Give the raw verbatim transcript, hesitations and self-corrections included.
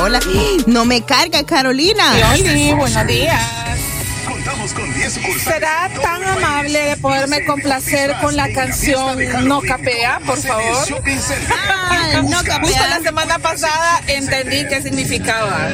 hola. No me carga, Carolina. Oli, buenos días. Contamos con diez sucursales. ¿Será tan amable de poderme complacer con la canción No Capea, por favor? Ah, no Justo capea. la semana pasada entendí qué significaba.